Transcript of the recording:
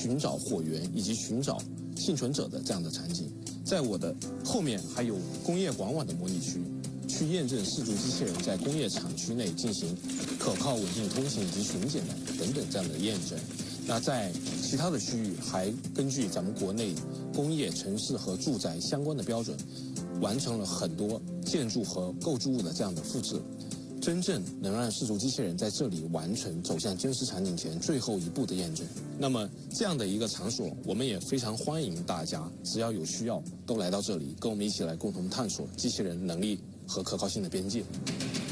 寻找火源以及寻找幸存者的这样的场景。在我的后面还有工业广网的模拟区，去验证视足机器人在工业厂区内进行可靠稳定通行以及巡检的等等这样的验证。那在其他的区域还根据咱们国内工业、城市和住宅相关的标准，完成了很多建筑和构筑物的这样的复制，真正能让视足机器人在这里完成走向真实场景前最后一步的验证。那么这样的一个场所，我们也非常欢迎大家，只要有需要都来到这里，跟我们一起来共同探索机器人能力和可靠性的边界。